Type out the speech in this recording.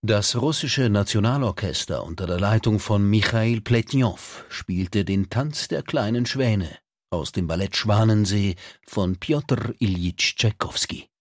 Das russische Nationalorchester unter der Leitung von Michail Pletnjow spielte den Tanz der kleinen Schwäne aus dem Ballett Schwanensee von Pjotr Iljitsch Tschaikowski.